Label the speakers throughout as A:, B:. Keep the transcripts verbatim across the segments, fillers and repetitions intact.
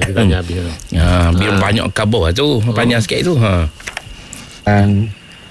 A: Dia tanya habis.
B: Ha, biar ha. banyak karbo tu. Panjang oh. sikit tu. Ha.
C: Dan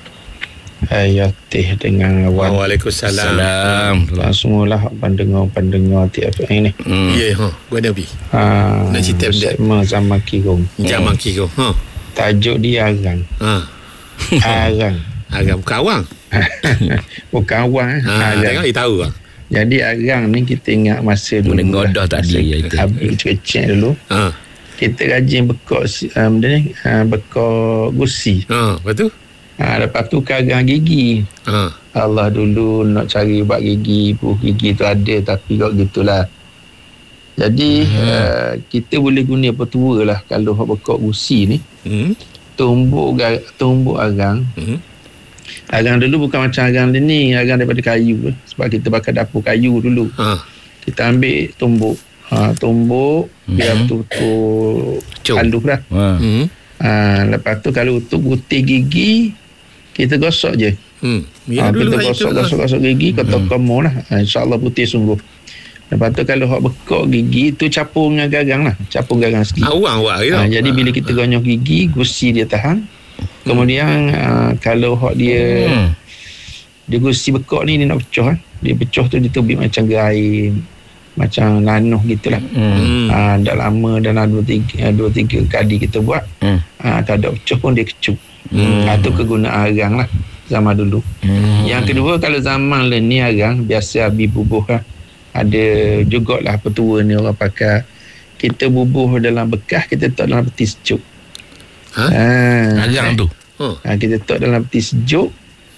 C: Ayatih dengan awak.
A: Waalaikumsalam.
C: Dan semualah pendengar-pendengar T F M ni.
A: Hmm. Ya, ha. Gua Nabi.
C: Ha.
A: Nak cerita benda.
C: Sama zaman Kirong.
A: Zaman Kirong. Ha.
C: Tajuk dia Arang.
A: Ha.
C: Arang.
A: Arang bukan awang.
C: Bukan awang.
A: Ha, tengok dia tahu lah.
C: Jadi Arang ni kita ingat masa dulu.
B: Ngodah tadi itu.
C: Habis kecil dulu.
A: Ha.
C: Kita rajin bekok um, ni, uh, bekok gusi.
A: Ha, betul.
C: Ha, lepas tu kagang gigi.
A: Ha.
C: Allah dulu nak cari ubat gigi, buh gigi tu ada tapi kok gitulah. Jadi hmm. uh, kita boleh guna petua lah kalau hak bekok gusi ni. Hmm. Tumbuk tumbuk arang. Hmm. Arang dulu bukan macam arang ni, arang daripada kayu sebab kita bakar dapur kayu dulu. Ha. Kita ambil tumbuk. Ha, tumbuk hmm. biar betul-betul halus lah. Ha. Hmm. Ha, lepas tu kalau untuk putih gigi kita gosok je. Hmm. Ha, kita gosok-gosok gigi, kotak kemo lah. Ha, InsyaAllah putih sungguh. Lepas tu kalau hak bekok gigi tu capur dengan garang lah. Capur garang sikit.
A: Awang awak
C: ha, jadi bila kita gonyok gigi, gusi dia tahan. Kemudian ha, kalau hak dia hmm. dia gusi bekok ni dia nak pecah. Dia pecah tu dia tubik macam gair, macam lanuh gitulah. Hmm. Ha, dah lama dalam dua tiga, dua tiga kali kita buat. Hmm. Ha, tak ada pecah pun dia kecup. Hmm. Itu kegunaan arang lah zaman dulu. Hmm. Yang kedua kalau zaman lah ni arang biasa habis bubuh lah. Ada jugalah petua ni orang pakai. Kita bubuh dalam bekas, kita letak dalam peti sejuk.
B: Ha? Ha. Arang tu?
C: Ha, kita letak dalam peti sejuk.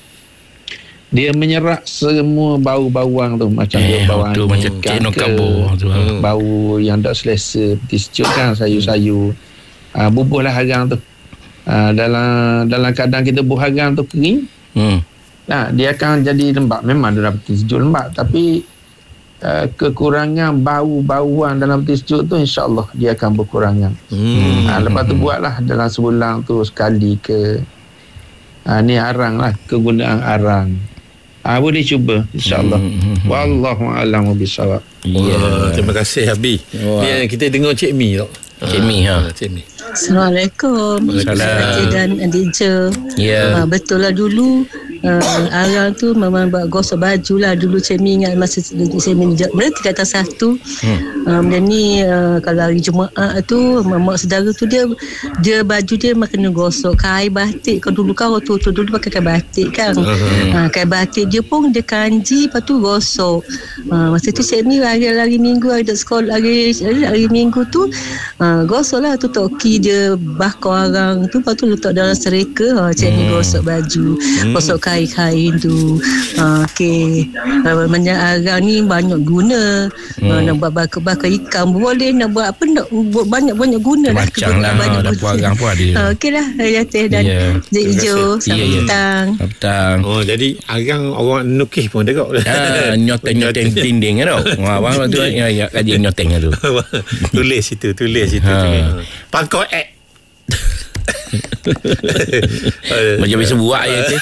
C: Dia menyerap semua bau-bauan tu macam eh, bau
B: tu macam keno kabur tu.
C: Hmm. Bau yang tak selesa peti sejuk kan, sayur-sayur. Ha, bubuhlah arang tu. Ha, dalam dalam keadaan kita buah arang tu kering, hmm. nah, dia akan jadi lembab. Memang dalam peti sejuk lembab, tapi uh, kekurangan bau-bauan dalam peti sejuk tu insya-Allah dia akan berkurangan. Hmm. Ha, lepas tu buatlah dalam sebulan tu sekali ke. Ha, ni arang lah, kegunaan arang. Ha, boleh cuba insya-Allah. Hmm. Wallahu a'lam bishawab.
A: Ya, terima kasih Abi. Ni kita dengar Cik Mi tak?
B: Cik Mi ha.
A: Cik Mi.
D: Assalamualaikum.
A: Waalaikumsalam.
D: Dan adik Je.
B: Ya.
D: Ha, betul lah dulu uh, arang tu memang buat gosok baju lah. Dulu saya ingat masa saya berhenti kata satu. Hmm. Um, dan ni uh, kalau hari Jumaat tu mak saudara tu dia dia baju dia memang kena gosok kain batik. Kalau dulu kan waktu tu dulu pakai kain batik kan. Uh-huh. Ha, kain batik dia pun dia kanji lepas tu gosok. Ha, masa tu saya ni hari-hari minggu ada sekolah hari, hari minggu tu uh, gosok lah tu toki dia bakar arang tu, lepas tu letak dalam sereka. Ha, cik ni gosok baju, hmm. gosok kain-kain tu. Ha, okey. Ha, banyak arang ni banyak guna. Hmm. Ha, nak buat bakar-bakar ikan boleh, nak buat apa, nak buat banyak-banyak guna lah.
B: Macam lah,
D: banyak
B: dapur arang pun ada.
D: Ha, okey lah, Yatih dan
B: yeah.
D: Cik Ijo. Selamat petang.
B: Selamat petang.
A: Oh, jadi arang orang nukih pun dekat.
B: Ha, nyoteng-nyoteng dinding kan tau. Wah, abang tu ya ya kaji nyoteng tu.
A: Tulis situ, tulis situ.
B: Ha.
A: Pangkau ek.
B: Macam biasa buat je tu.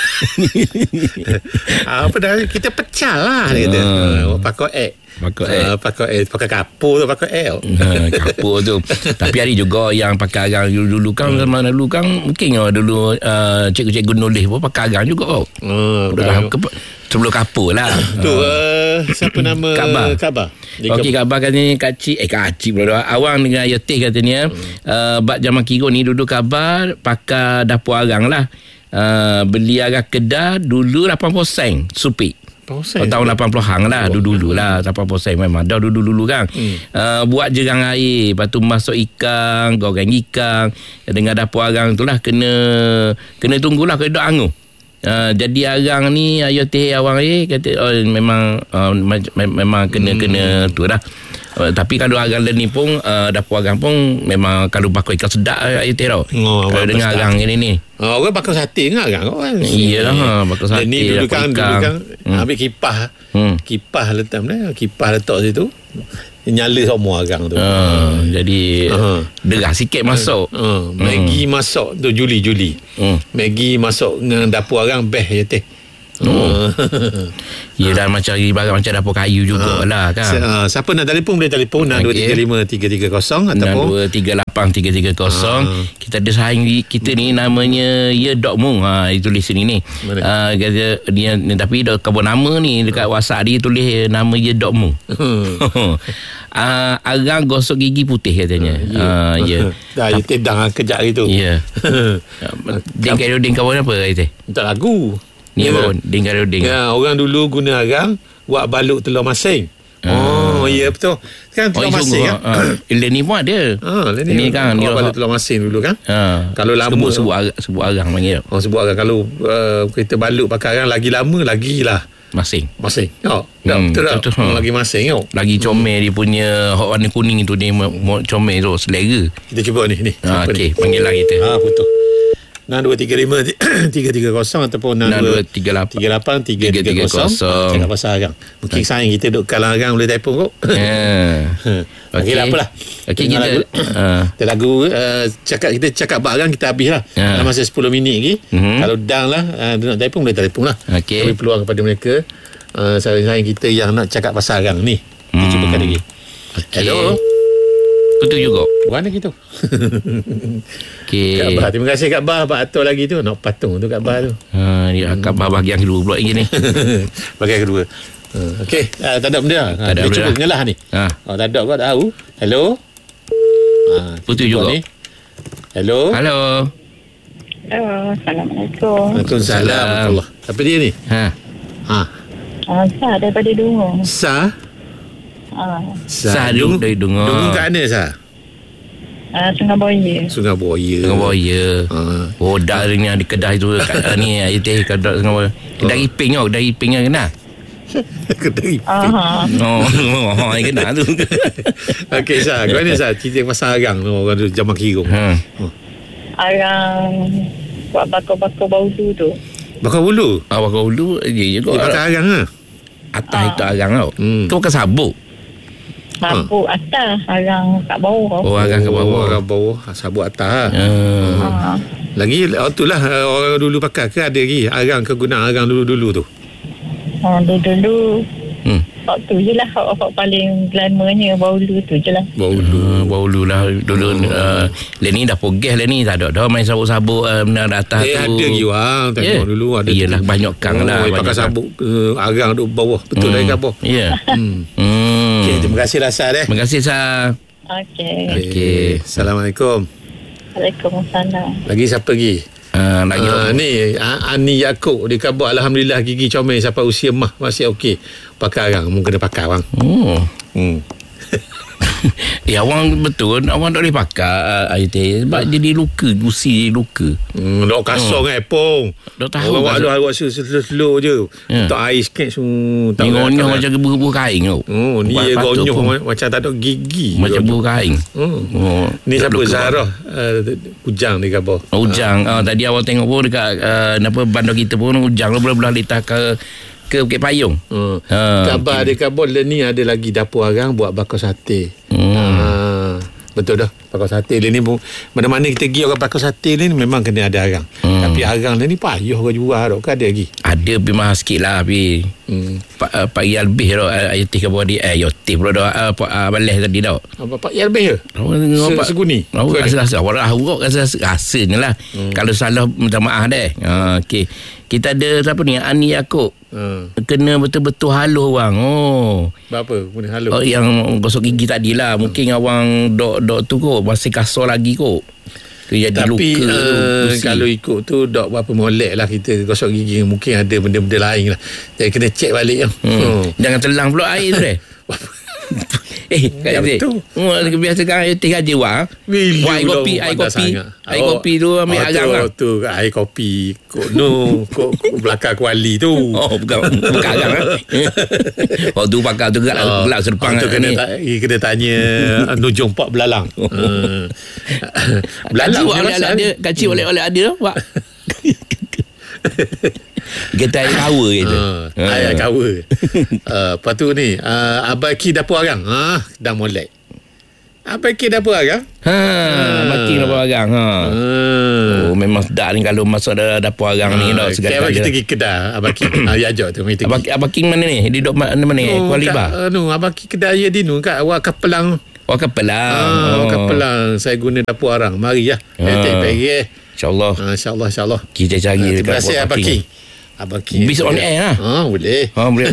A: Apa dah kita pecah lah dia kata. Oh, pakau ek.
B: Pakau ek.
A: Uh, pakau ek, pakai kapur tu pakau ek.
B: Ha, kapur tu. Tapi ada juga yang pakai arang dulu kan zaman hmm. dulu kan mungkin dulu uh, cikgu-cikgu nulis pun pakai arang juga tau. Oh, sebelum kapur lah.
A: Tu uh, siapa nama
B: Kabar.
A: Kabar.
B: Okey, Kabar kata ni kacik eh kacik pula. Awang dengan Yatih katanya hmm. uh, bab zaman Kiro ni dulu Kabar pakai dapur arang lah. Uh, beli arang kedah dulu lapan puluh sen supik. Sen, tahun lapan puluhan lah, dulu-dulu lah lapan puluh sen memang dah dulu-dulu kan. hmm. uh, buat jerang air, lepas tu masuk ikan, goreng ikan dengan dapur arang tu lah. Kena kena tunggulah kena dok anguh. Uh, jadi arang ni ayo teh awang eh kata oh, memang uh, me- memang kena hmm. kena tu dah. Uh, tapi kalau arang ni pun uh, dapur arang pun memang kalau bakar ikan sedap ayo teh tau. Oh, kalau dengan arang ini ni.
A: Oh, orang bakar sate dengan arang kan.
B: Iyalah ha, bakar sate.
A: Ni dulu kan dulu kan hmm. ambil kipas. Hmm. Kipas letak mana? Kipas letak situ. Nyala semua arang tu.
B: Uh, jadi uh-huh. derah sikit masuk.
A: Uh, uh, Maggi hmm. masuk tu Juli Juli. Hmm. Maggi masuk dengan dapur arang best je teh.
B: Oh. Yelah macam barang macam dapur kayu juga
A: Ah.
B: lah kan.
A: Uh, siapa nak telefon boleh telefon enam dua tiga lima tiga tiga kosong
B: enam
A: ataupun
B: dua tiga lapan tiga tiga kosong.
A: Ah.
B: Kita ada saing di- kita ni namanya Ye Dok Mung. Ha, dia tulis sini ni.
A: Mana?
B: Ah, dia, dia tapi dok kabur nama ni dekat WhatsApp dia tulis nama Ye Dok Mung. Ah, arang gosok gigi putih katanya. Ah, ya.
A: Dah, you tedang kejap gitu.
B: Ya. Ding karo ding kawan apa itu?
A: Untuk lagu.
B: Ni
A: Ya.
B: bawa ding karo ding.
A: Ya, orang dulu guna arang buat balut telur masing. Oh, ya betul. Kan
B: Oh,
A: telur masing kan?
B: ah. Ile ni pun ada.
A: Ah,
B: Ini kan dia
A: buat balut telur masing dulu kan?
B: Ha.
A: Kalau lama
B: sebut sebut arang, sebut arang panggil
A: Oh, sebut arang kalau uh, kita balut pakai arang lagi lama lagilah
B: masing.
A: masing. Oh, dah
B: Hmm,
A: betul tak?
B: betul.
A: Oh, lagi masing tau.
B: Lagi comel dia punya hot warna kuning tu dia mo- mo- comel tu selera.
A: Kita cuba ni ni.
B: Ha,
A: Siapa
B: okey,
A: ni?
B: panggil lah kita.
A: Ha, betul. enam dua tiga lima tiga tiga kosong ataupun enam dua tiga lapan tiga tiga kosong. Cakap pasal arang. Mungkin saing kita duk kalang arang boleh telefon kok.
B: Ya.
A: Okey lah apalah.
B: Okey
A: Dengar
B: kita
A: lagu.
B: uh,
A: Kita lagu uh, cakap kita cakap bab arang kita habis lah.
B: Ya.
A: Dalam masa sepuluh minit lagi.
B: Mhm.
A: Kalau dang lah uh, dia nak telefon boleh telefon lah.
B: Okey.
A: Kami peluang kepada mereka uh, saing-saing kita yang nak cakap pasal arang ni. Kita
B: Hmm.
A: cubakan lagi.
B: okey.
A: Hello.
B: Betul juga.
A: Mana gitu?
B: Okey.
A: Kak Bah, terima kasih Kak Bah. Pak Atur lagi tu. Nak patung tu Kak Bah tu.
B: Ha, dia akan bahagian kedua pula lagi ni.
A: Bagian kedua. Uh, Okey, uh, tak ada benda. Uh,
B: Tak ada
A: dia
B: benda.
A: cuba menyalah ni.
B: Ha.
A: Oh, tak ada kau tahu. Hello. Uh,
B: Betul juga.
A: Ni. Hello.
B: Halo.
E: Oh, Assalamualaikum.
A: Waalaikumsalam. Allah. Apa dia ni?
B: Ha.
A: Ha.
E: Ah, Sah daripada Dungung.
A: Sa.
E: Ah,
B: Sah duduk dari Dungun.
A: Dungun kat mana Sa?
E: ah Sungai Boya.
A: Sungai Buaya.
B: Tengah Buaya.
A: Ha.
B: Oh, dah ni di kedai tu kat ni air teh kedai Tengah Buaya. Kedai Iping tau, kedai Iping kan kenal.
A: Kedai.
E: Aha.
B: Oh, oh, yang kenal tu.
A: Okey Sa, kau ni Sa cerita pasal arang tu orang tu zaman kira.
B: Ha.
E: Arang buat bakar-bakar bau tu tu.
A: Bakar bulu.
B: Awak kau dulu je je kau.
A: Dia pakai arang ah.
B: Atas itu arang tau.
A: Hmm.
B: Kau pakai sabuk.
E: Sabuk atas, arang kat bawah.
B: Oh, arang ke bawah.
A: Arang bawah, sabuk atas.
B: Ha.
E: Ah.
A: Lagi oh, itulah orang dulu pakai ke ada lagi arang kegunaan arang dulu-dulu tu.
E: Ah, dulu-dulu
B: Hmm.
E: hak tu je lah, hak, hak paling glamournya bau tu tu je lah.
A: Bau
B: Uh,
A: dulu.
B: bau dulu lah dulu uh, le ni dah pogeh le ni tak ada dah main sabuk-sabuk uh, benda atas
A: Eh,
B: tu.
A: ada lagi orang tengok
B: Yeah.
A: dulu ada.
B: Iyalah, banyak kang
A: oh,
B: lah,
A: dia
B: banyak
A: pakai
B: kang.
A: sabuk uh, arang duk bawah. Betul
B: Hmm.
A: dari kapal.
B: Ya.
A: Hmm.
B: Hmm.
A: Okey, terima kasih lah Sa eh.
B: Terima kasih Sa.
E: Okey.
B: Okey.
A: Assalamualaikum.
E: Waalaikumsalam.
A: Lagi siapa lagi?
B: Uh, lagi
A: Uh, ni A- Ani Yaakob dia khabar alhamdulillah gigi comel sampai usia mah masih okey. Pakai arang mungkin kena pakai bang.
B: oh.
A: Hmm.
B: Eh awang betul awang tak boleh pakai uh, air teh sebab jadi luka, gusi luka.
A: Hmm, dok kasong hmm. eh pong.
B: Dok tahu
A: Orang
B: kasong.
A: ada awak slow-slow je.
B: Ya.
A: Tak air sikit su.
B: Ni ngonyah macam gebu-gebu kain tau.
A: Oh, ni dia
B: Patut
A: gonyoh
B: pun
A: ma- macam tak ada gigi.
B: macam gebu kain.
A: Hmm.
B: Oh.
A: Ni siapa
B: luka.
A: Zarah uh, Ujang ni khabar.
B: Ujang. Ah, tadi awak tengok pun dekat uh, apa bandar kita pun ujang lah belah-belah litah ke ke Bukit Payung.
A: Hmm.
B: Ha,
A: Khabar dia khabar le ni ada lagi dapur arang buat bakar sate.
B: Hmm.
A: Ha, betul dah. Bakar sate le ni pun mana-mana kita pergi orang bakar sate le ni memang kena ada arang.
B: Hmm.
A: Tapi arang le ni payah kau jual dok kan ada lagi.
B: Ada tapi mahal sikit lah tapi
A: Hmm.
B: Pak uh, Pak Iyal lebih dah uh, ayat tiga bawah dia eh yotif pula dah uh, Pak uh, baleh tadi dah.
A: Apa Pak Ya lebih ke?
B: Awak tengok
A: Se-
B: Pak
A: seguni?
B: Awak
A: Seguni?
B: rasa-rasa awak tahu kok rasa rasanya lah. Hmm. Kalau salah minta maaf deh. Ha, okey. Kita ada siapa ni Ani Yaakob.
A: Ha.
B: Kena betul-betul haluh bang. Oh.
A: Berapa? Kemudian halo.
B: Oh, yang gosok gigi tadi lah. Mungkin awang dok-dok tu kot masih kasar lagi kot. Tu jadi
A: Tapi
B: luka tu.
A: uh,
B: Gusi.
A: kalau ikut tu dok berapa molek lah kita gosok gigi mungkin ada benda-benda lain lah. Jadi kena cek balik ya.
B: Hmm.
A: Hmm.
B: Jangan telang pula air tu deh. Eh,
A: Ya,
B: kat
A: betul.
B: Oh, biasa kan air teh gaji wang.
A: Bila
B: Wah, air
A: pula
B: kopi, air
A: pandai
B: kopi.
A: sangat.
B: Air
A: Oh,
B: kopi tu ambil
A: oh,
B: arang
A: tu,
B: lah.
A: tu air kopi. Kok no, kok kok belakang kuali tu.
B: Oh, bukan bukan arang kan. Oh, tu pakai tu gelap
A: Oh,
B: gelap serpang
A: tu kena
B: ni.
A: ta- kena tanya Nujung Pak Belalang. Hmm.
B: Belalang
A: punya
B: oleh
A: pasal.
B: ada, kacik oleh oleh ada pak. Kita air kawa gitu.
A: Ha, ayat kawa. uh, lepas tu ni uh, Abang Ki dapur arang. Ha, dah molek. Abang King dapur agang?
B: Ha, ha. Abang King dapur agang. Ha. ha. Oh, memang sedap ni kalau masuk dapur agang ha. ni. Dok,
A: segala kita pergi kedai Abang King. Ha, ya, ajak tu.
B: Abang, Abang King mana ni? Dia duduk mana ni?
A: Oh,
B: Kuala Liba?
A: Uh, Abang King kedai dia di nu kat Wak Kapelang.
B: Wak Kapelang.
A: Ha, Wak Kapelang. Saya guna dapur arang. Mari ya. Ha. Kita pergi.
B: InsyaAllah.
A: Ha, InsyaAllah, insyaAllah.
B: Kita cari.
A: Ha, terima kasih Abang King. Abang King.
B: Bis on air lah.
A: Ha, boleh.
B: Ha, boleh.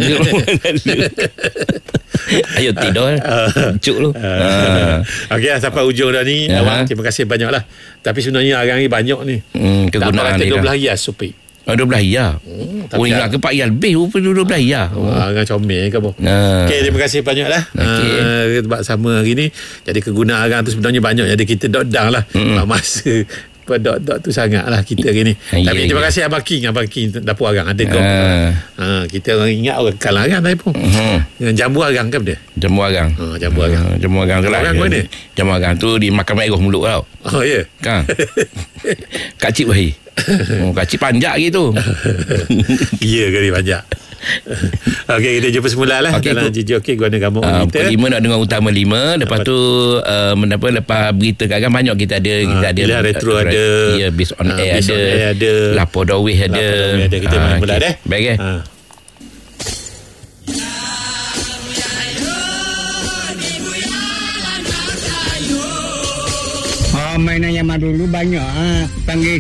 B: Ayo tidur. Cuk lu.
A: Uh, Okey, sampai ujung dah ni. Uh-huh. Awang, terima kasih banyak lah. Tapi sebenarnya arang ni banyak ni.
B: Hmm, kegunaan ni.
A: dua belas hias supik.
B: Oh, dua belas hias. Hmm, oh, ingat ke Pak Iyal lebih rupanya dua belas hias.
A: Oh, arang comel ke apa.
B: Uh.
A: Okey, terima kasih banyak lah.
B: Okay.
A: Uh, sebab sama hari ni. Jadi kegunaan arang tu sebenarnya banyak. Jadi kita dot-down lah. Mm-hmm. Masa dot-dot tu sangat lah kita hari ni.
B: Ya,
A: Tapi terima
B: ya.
A: kasih Abang King. Abang King dapur arang ada kau.
B: Uh.
A: Ha, kita orang ingat orang kalah arang tadi pun.
B: Uh-huh.
A: Dengan jambu arang kan benda?
B: Jambu arang.
A: Ha, jambu arang.
B: Uh, jambu arang
A: Jambu arang mana?
B: Jambu arang tu dimakan merah mulut tau.
A: Oh ya. Yeah.
B: Kan? Kacip bahi. Oh, kacip panjak gitu.
A: Ya ke dia panjak. Okey, kita jumpa semula lah okay, dalam J J Okey Guana Gamuk uh, kita.
B: Pukul lima nak dengar Utama lima. Lepas tu uh, menapa, lepas berita kadang banyak kita ada. Kita uh, ada
A: retro uh, ada.
B: Ya, Based on uh, Air
A: ada.
B: ada. Lapor Dawih ada.
A: Lapor ada. Kita uh, main mula deh.
B: Baik eh. Uh.
F: Oh, mainan zaman dulu banyak. Ha. Panggil